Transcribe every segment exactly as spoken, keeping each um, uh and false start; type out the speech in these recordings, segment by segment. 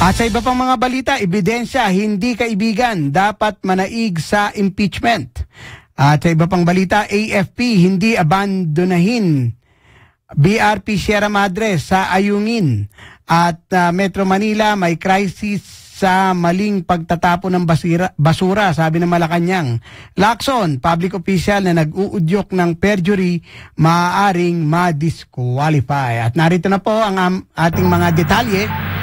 At sa iba pang mga balita, ebidensya, hindi kaibigan, dapat manaig sa impeachment. At sa iba pang balita, A F P, hindi abandonahin B R P Sierra Madre sa Ayungin. At uh, Metro Manila, may crisis sa maling pagtatapon ng basira, basura, sabi ng Malacanang. Lacson, public official na nag-uudyok ng perjury, maaaring ma-disqualify. At narito na po ang um, ating mga detalye.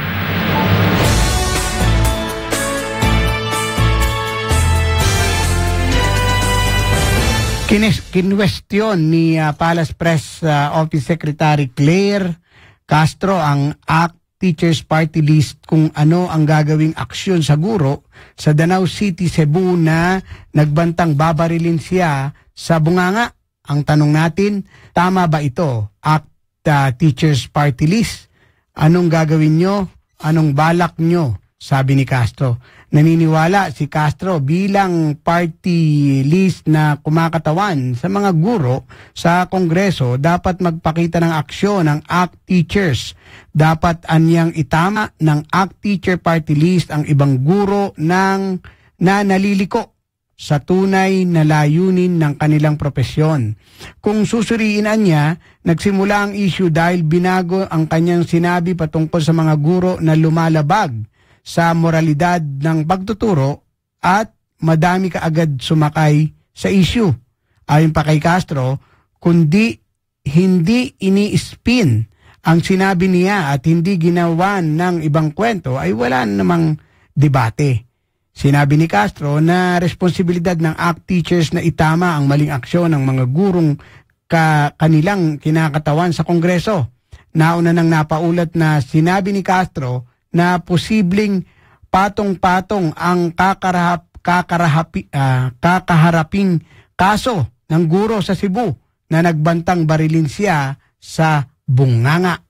Kinwestiyon ni uh, Palace Press uh, Office Secretary Claire Castro ang A C T Teachers Party List kung ano ang gagawing aksyon sa guro sa Danau City, Cebu na nagbantang babarilin siya sa bunganga. Ang tanong natin, tama ba ito? A C T uh, Teachers Party List. Anong gagawin nyo? Anong balak nyo? Sabi ni Castro. Naniniwala si Castro bilang party list na kumakatawan sa mga guro sa Kongreso, dapat magpakita ng aksyon ng A C T Teachers. Dapat anyang itama ng A C T Teacher Party List ang ibang guro ng, na naliliko sa tunay na layunin ng kanilang propesyon. Kung susuriin niya, nagsimula ang issue dahil binago ang kanyang sinabi patungkol sa mga guro na lumalabag sa moralidad ng pagtuturo at madami kaagad sumakay sa issue. Ayon pa kay Castro, kundi hindi ini-spin ang sinabi niya at hindi ginawan ng ibang kwento, ay wala namang debate. Sinabi ni Castro na responsibilidad ng A C T Teachers na itama ang maling aksyon ng mga gurong ka kanilang kinakatawan sa Kongreso. Nauna nang napaulat na sinabi ni Castro na posibleng patong-patong ang kakarahap, kakarahapi, uh, kakaharaping kaso ng guro sa Cebu na nagbantang barilin siya sa bunganga.